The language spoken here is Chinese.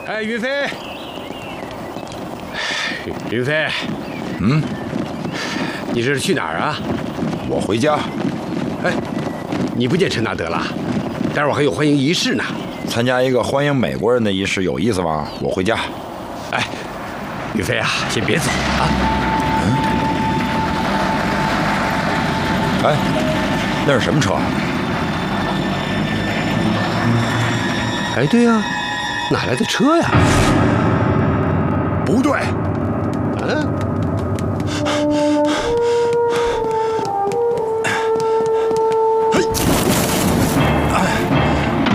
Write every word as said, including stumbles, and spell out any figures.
哎，云飞，云飞， 嗯， 你这是去哪儿啊？ 我回家。 哎，你不见陈纳德了？待会儿还有欢迎仪式呢。 参加一个欢迎美国人的仪式有意思吗？我回家。 哎，云飞啊，先别走啊。 嗯。哎，那是什么车？ 哎，对呀、啊，哪来的车呀？